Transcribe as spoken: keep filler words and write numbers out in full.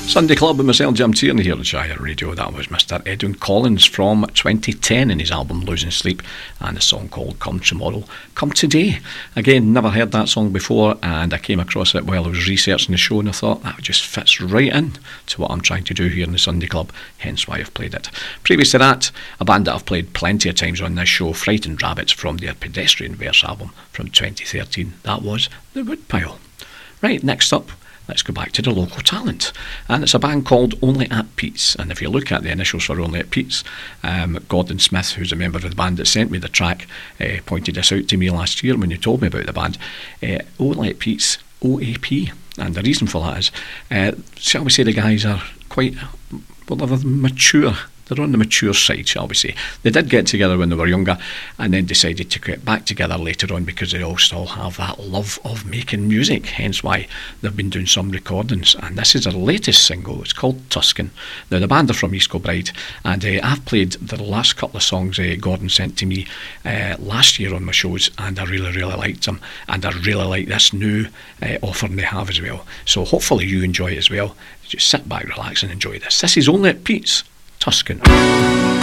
Sunday Club with myself, Jim Tierney, here at Shire Radio. That was Mister Edwin Collins from twenty ten in his album Losing Sleep, and a song called Come Tomorrow, Come Today. Again, never heard that song before, and I came across it while I was researching the show, and I thought that just fits right in to what I'm trying to do here in the Sunday Club, hence why I've played it. Previous to that, a band that I've played plenty of times on this show, Frightened Rabbits, from their Pedestrian Verse album from twenty thirteen. That was The Woodpile. Right, next up, let's go back to the local talent, and it's a band called Only at Pete's. And if you look at the initials for Only at Pete's, um, Gordon Smith, who's a member of the band that sent me the track, uh, pointed this out to me last year when he told me about the band. uh, Only at Pete's, O A P, and the reason for that is, uh, shall we say, the guys are quite, well, they're mature. They're on the mature side, shall we say. They did get together when they were younger and then decided to get back together later on because they all still have that love of making music, hence why they've been doing some recordings. And this is their latest single. It's called Tuscan. Now, the band are from East Kilbride, and uh, I've played the last couple of songs uh, Gordon sent to me uh, last year on my shows, and I really, really liked them. And I really like this new uh, offering they have as well. So hopefully you enjoy it as well. Just sit back, relax and enjoy this. This is Only at Pete's, Tuscan.